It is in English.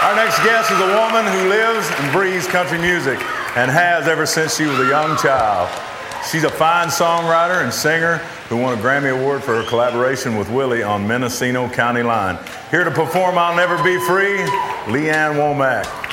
Our next guest is a woman who lives and breathes country music and has ever since she was a young child. She's a fine songwriter and singer who won a Grammy Award for her collaboration with Willie on Mendocino County Line. Here to perform I'll Never Be Free, Lee Ann Womack.